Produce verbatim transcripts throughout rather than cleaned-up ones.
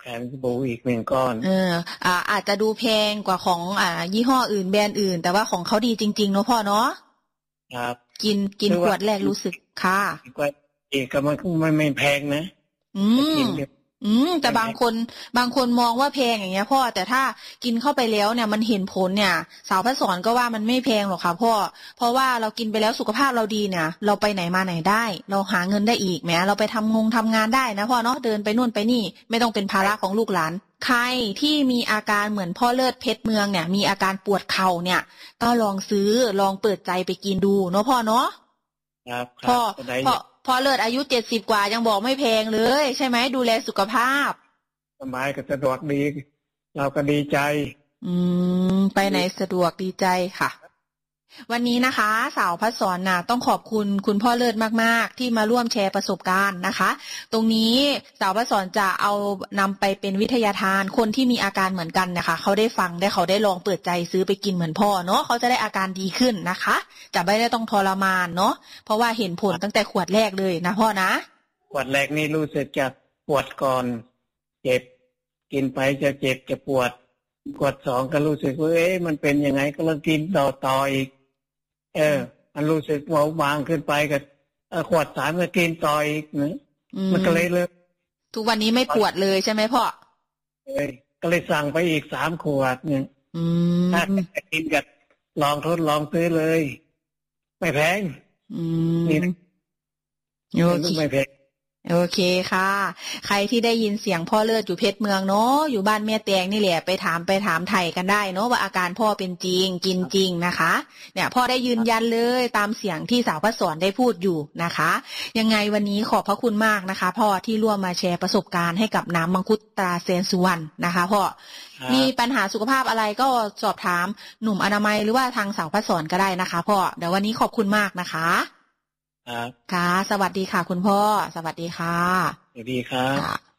แถมสบู่อีกหนึ่งก้อนเอออ่าอาจจะดูแพงกว่าของอ่ายี่ห้ออื่นแบรนด์อื่นแต่ว่าของเขาดีจริงๆเนาะพ่อเนาะครับกินกินขวดแรกรู้สึกค่ะก็อีกก็มันไม่ไม่แพงนะอืมอืมแต่บางคนบางคนมองว่าแพงอย่างเงี้ยพ่อแต่ถ้ากินเข้าไปแล้วเนี่ยมันเห็นผลเนี่ยสาวพระสอนก็ว่ามันไม่แพงหรอกค่ะพ่อเพราะว่าเรากินไปแล้วสุขภาพเราดีเนี่ยเราไปไหนมาไหนได้เราหาเงินได้อีกแม้เราไปทำงงทำงานได้นะพ่อเนาะเดินไปนู่นไปนี่ไม่ต้องเป็นภาระของลูกหลานใครที่มีอาการเหมือนพ่อเลิศเพชรเมืองเนี่ยมีอาการปวดเข่าเนี่ยก็ลองซื้อลองเปิดใจไปกินดูเนาะพ่อเนาะครับพ่อพ่อพอเลิศอายุเจ็ดสิบกว่ายังบอกไม่แพงเลยใช่ไหมดูแลสุขภาพสบายก็สะดวกดีเราก็ดีใจอืมไปไหนสะดวกดีใจค่ะวันนี้นะคะสาวพัดสอนน่ะต้องขอบคุณคุณพ่อเลิศมากๆที่มาร่วมแชร์ประสบการณ์นะคะตรงนี้สาวพัดสอนจะเอานำไปเป็นวิทยาทานคนที่มีอาการเหมือนกันนะคะเขาได้ฟังได้เขาได้ลองเปิดใจซื้อไปกินเหมือนพ่อเนาะเขาจะได้อาการดีขึ้นนะคะจะไม่ได้ต้องทรมานเนาะเพราะว่าเห็นผลตั้งแต่ขวดแรกเลยนะพ่อนะขวดแรกนี่รู้สึกจะปวดก่อนเจ็บกินไปจะเจ็บจะปวดขวดสองก็รู้สึกว่าเอ๊ะมันเป็นยังไงก็เลยกินต่อต่ออีกเออมันรู้สึกเบาบางขึ้นไปก็ขวดสามก็กินต่ออีกนะมันก็เลยเลยทุกวันนี้ไม่ปวดเลยใช่ไหมพ่อเอ้ยก็เลยสั่งไปอีกสามขวดเนี่ยถ้าจะกินกับลองทดลองซื้อเลยไม่แพงนี่นะไม่แพงโอเคค่ะใครที่ได้ยินเสียงพ่อเลิศอยู่เพชรเมืองเนาะอยู่บ้านแม่แตงนี่แหละไปถามไปถามไทยกันได้เนาะว่าอาการพ่อเป็นจริงกินจริงนะคะเนี่ยพ่อได้ยืนยันเลยตามเสียงที่สาวพระสอนได้พูดอยู่นะคะยังไงวันนี้ขอบพระคุณมากนะคะพ่อที่ร่วมมาแชร์ประสบการณ์ให้กับน้ำมังคุดตราเซนสุวรรณนะคะพ่อมีปัญหาสุขภาพอะไรก็สอบถามหนุ่มอนามัยหรือว่าทางสาวพระสอนก็ได้นะคะพ่อเดี๋ยววันนี้ขอบคุณมากนะคะค่ะสวัสดีค่ะคุณพ่อสวัสดีค่ะสวัสดีครับ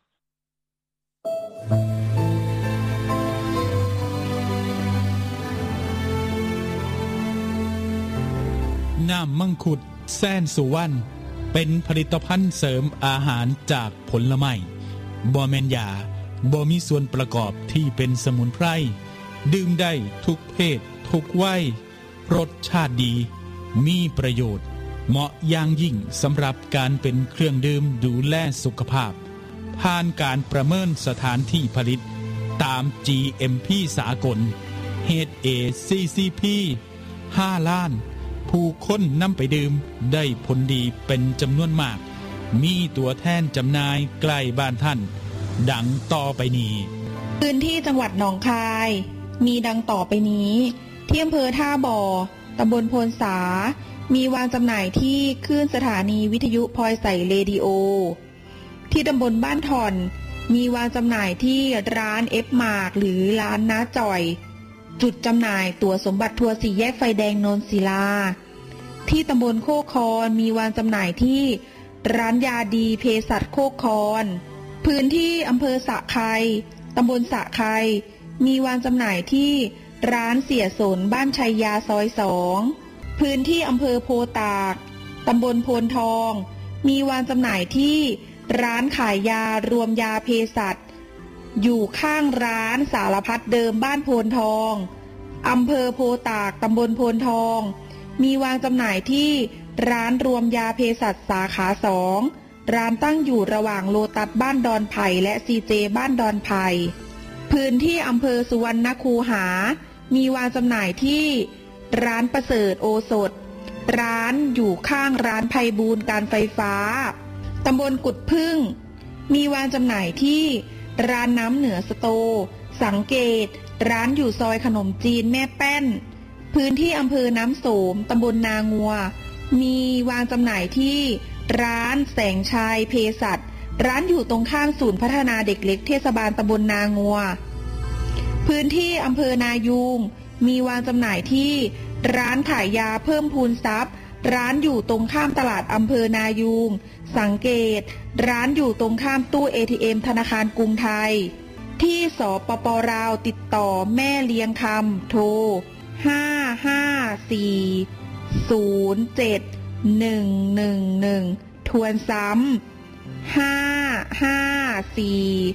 น้ำมังคุดแสนสุวรรณเป็นผลิตภัณฑ์เสริมอาหารจากผลไม้บ่แม่นยาบ่มีส่วนประกอบที่เป็นสมุนไพรดื่มได้ทุกเพศทุกวัยรสชาติดีมีประโยชน์เหมาะอย่างยิ่งสำหรับการเป็นเครื่องดื่มดูแลสุขภาพผ่านการประเมินสถานที่ผลิตตาม จี เอ็ม พี สากล เอช เอ ซี ซี พี ห้าล้านผู้คนนำไปดื่มได้ผลดีเป็นจำนวนมากมีตัวแทนจำหน่ายใกล้บ้านท่านดังต่อไปนี้พื้นที่จังหวัดหนองคายมีดังต่อไปนี้ที่อำเภอท่าบ่อตำบลโพนสามีวางจำหน่ายที่คลื่นสถานีวิทยุพลอยใสเรดิโอที่ตำบลบ้านถ่อนมีวางจำหน่ายที่ร้านเอฟมาร์กหรือร้านน้าจ่อยจุดจำหน่ายตั๋วสมบัติทัวร์สี่แยกไฟแดงโนนศิลาที่ตำบลโคกคอนมีวางจำหน่ายที่ร้านยาดีเภสัชโคกคอนพื้นที่อำเภอสะไคร้ตำบลสะไคร้มีวางจำหน่ายที่ร้านเสียสนบ้านชัยยาซอยสองพื้นที่อำเภอโพตากตำบลโพนทองมีวางจำหน่ายที่ร้านขายยารวมยาเภสัชอยู่ข้างร้านสารพัดเดิมบ้านโพนทองอำเภอโพตากตำบลโพนทองมีวางจำหน่ายที่ร้านรวมยาเภสัชสาขาสองร้านตั้งอยู่ระหว่างโลตัสบ้านดอนไผ่และซีเจบ้านดอนไผ่พื้นที่อำเภอสุวรรณคูหามีวางจำหน่ายที่ร้านประเสริฐโอสถร้านอยู่ข้างร้านไพบูลย์การไฟฟ้าตำบลกุดพึ่งมีวางจำหน่ายที่ร้านน้ำเหนือสโตสังเกตร้านอยู่ซอยขนมจีนแม่แป้นพื้นที่อำเภอน้ำโสมตำบลนางัวมีวางจำหน่ายที่ร้านแสงชัยเภสัชร้านอยู่ตรงข้างศูนย์พัฒนาเด็กเล็กเทศบาลตำบลนางัวพื้นที่อำเภอนายูงมีวางจำหน่ายที่ร้านขายยาเพิ่มพูนทรัพย์ร้านอยู่ตรงข้ามตลาดอำเภอนายูงสังเกตร้านอยู่ตรงข้ามตู้ เอ ที เอ็ม ธนาคารกรุงไทยที่สปป.ลาวติดต่อแม่เลี้ยงคำโทรห้า ห้า สี่ ศูนย์ เจ็ด หนึ่ง หนึ่ง หนึ่งทวนซ้ำห้า ห้า สี่